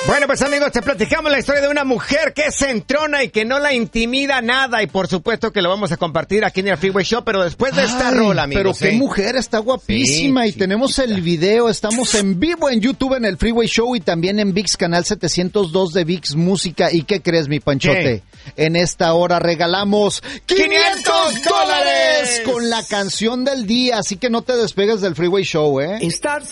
Bueno, pues amigos, te platicamos la historia de una mujer que se entrona y que no la intimida nada. Y por supuesto que lo vamos a compartir aquí en el Freeway Show, pero después de esta rola, amigos. Pero qué mujer, está guapísima. Sí, y tenemos el video, estamos en vivo en YouTube en el Freeway Show y también en ViX, canal 702 de ViX Música. ¿Y qué crees, mi Panchote? ¿Qué? En esta hora regalamos $500 con la canción del día. Así que no te despegues del Freeway Show, ¿eh?